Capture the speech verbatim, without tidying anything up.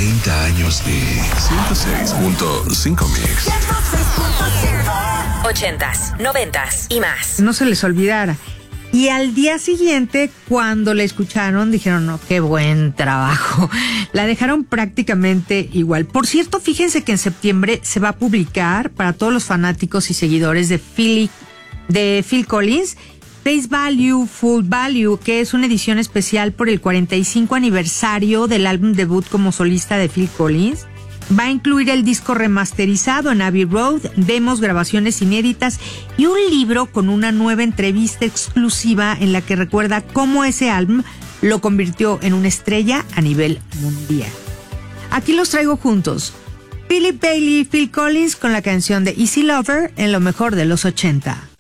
treinta años de ciento seis punto cinco Mix. Ochentas, noventas y más. No se les olvidara. Y al día siguiente, cuando la escucharon, dijeron, no, qué buen trabajo. La dejaron prácticamente igual. Por cierto, fíjense que en septiembre se va a publicar para todos los fanáticos y seguidores de Phil, de Phil Collins, Face Value, Full Value, que es una edición especial por el cuarenta y cinco aniversario del álbum debut como solista de Phil Collins. Va a incluir el disco remasterizado en Abbey Road, demos, grabaciones inéditas y un libro con una nueva entrevista exclusiva en la que recuerda cómo ese álbum lo convirtió en una estrella a nivel mundial. Aquí los traigo juntos. Philip Bailey y Phil Collins con la canción de Easy Lover en lo mejor de los ochenta.